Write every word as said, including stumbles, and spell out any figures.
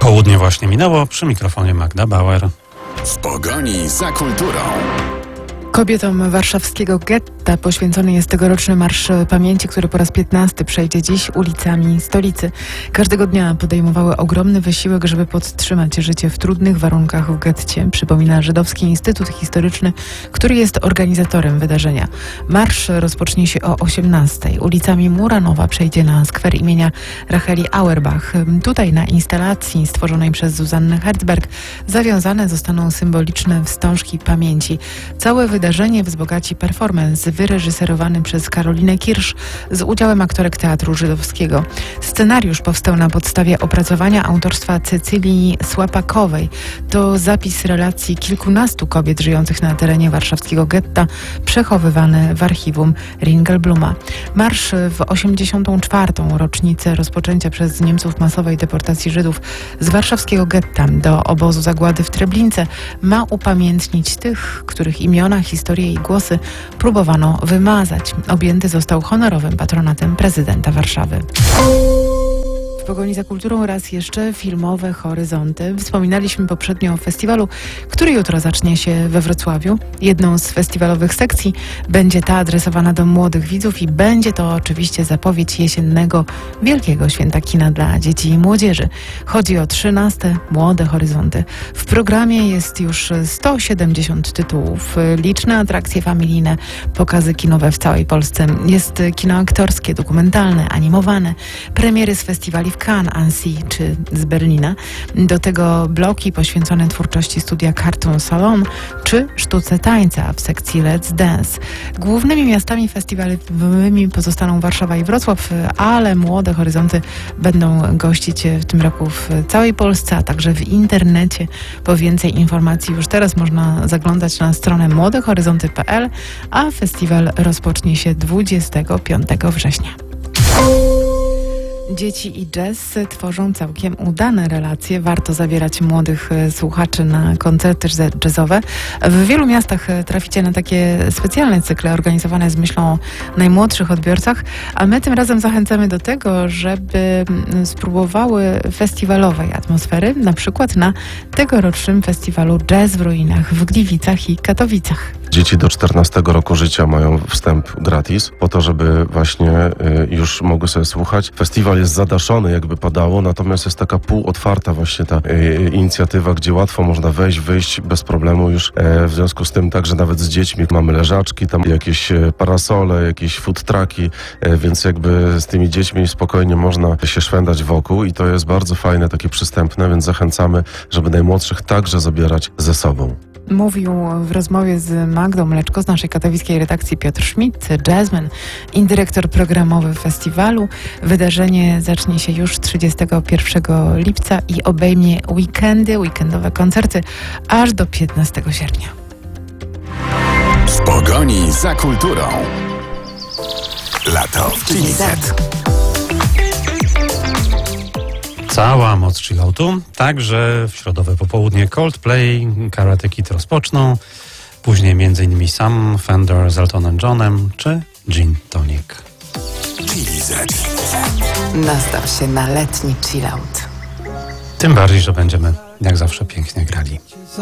Południe właśnie minęło, przy mikrofonie Magda Bauer. W pogoni za kulturą. Kobietom warszawskiego getta poświęcony jest tegoroczny Marsz Pamięci, który po raz piętnasty przejdzie dziś ulicami stolicy. Każdego dnia podejmowały ogromny wysiłek, żeby podtrzymać życie w trudnych warunkach w getcie, przypomina Żydowski Instytut Historyczny, który jest organizatorem wydarzenia. Marsz rozpocznie się o osiemnastej. Ulicami Muranowa przejdzie na skwer imienia Racheli Auerbach. Tutaj na instalacji stworzonej przez Zuzannę Herzberg zawiązane zostaną symboliczne wstążki pamięci. Całe wydarzenie wzbogaci performance wyreżyserowany przez Karolinę Kirsch z udziałem aktorek Teatru Żydowskiego. Scenariusz powstał na podstawie opracowania autorstwa Cecylii Słapakowej. To zapis relacji kilkunastu kobiet żyjących na terenie warszawskiego getta, przechowywany w archiwum Ringelbluma. Marsz w osiemdziesiątą czwartą rocznicę rozpoczęcia przez Niemców masowej deportacji Żydów z warszawskiego getta do obozu zagłady w Treblince ma upamiętnić tych, których imiona, historie i głosy próbowano wymazać. Objęty został honorowym patronatem prezydenta Warszawy. W pogoni za kulturą raz jeszcze filmowe horyzonty. Wspominaliśmy poprzednio o festiwalu, który jutro zacznie się we Wrocławiu. Jedną z festiwalowych sekcji będzie ta adresowana do młodych widzów i będzie to oczywiście zapowiedź jesiennego Wielkiego Święta Kina dla dzieci i młodzieży. Chodzi o trzynaste Młode Horyzonty. W programie jest już sto siedemdziesiąt tytułów, liczne atrakcje familijne, pokazy kinowe w całej Polsce. Jest kino aktorskie, dokumentalne, animowane, premiery z festiwali w Cannes, Annecy czy z Berlina. Do tego bloki poświęcone twórczości studia Cartoon Salon czy sztuce tańca w sekcji Let's Dance. Głównymi miastami festiwalowymi pozostaną Warszawa i Wrocław, ale Młode Horyzonty będą gościć w tym roku w całej Polsce, a także w internecie. Po więcej informacji już teraz można zaglądać na stronę młode horyzonty kropka p l, a festiwal rozpocznie się dwudziestego piątego września. Dzieci i jazz tworzą całkiem udane relacje. Warto zabierać młodych słuchaczy na koncerty jazzowe. W wielu miastach traficie na takie specjalne cykle organizowane z myślą o najmłodszych odbiorcach, a my tym razem zachęcamy do tego, żeby spróbowały festiwalowej atmosfery, na przykład na tegorocznym festiwalu Jazz w Ruinach w Gliwicach i Katowicach. Dzieci do czternastego roku życia mają wstęp gratis, po to, żeby właśnie y, już mogły sobie słuchać. Festiwal jest zadaszony, jakby padało, natomiast jest taka półotwarta właśnie ta y, inicjatywa, gdzie łatwo można wejść, wyjść bez problemu już. E, w związku z tym także nawet z dziećmi mamy leżaczki, tam jakieś parasole, jakieś food trucki, e, więc jakby z tymi dziećmi spokojnie można się szwendać wokół i to jest bardzo fajne, takie przystępne, więc zachęcamy, żeby najmłodszych także zabierać ze sobą. Mówił w rozmowie z Magdą Mleczko z naszej katowickiej redakcji Piotr Schmidt, jazzman i dyrektor programowy festiwalu. Wydarzenie zacznie się już trzydziestego pierwszego lipca i obejmie weekendy, weekendowe koncerty aż do piętnastego sierpnia. W pogoni za kulturą. Lato w Chili Z. Cała moc chilloutu, także w środowe popołudnie Coldplay, Karate Kid rozpoczną, później m.in. Sam Fender z Eltonem Johnem czy Gin Tonic. Chili Z. Nastaw się na letni chillout. Tym bardziej, że będziemy jak zawsze pięknie grali.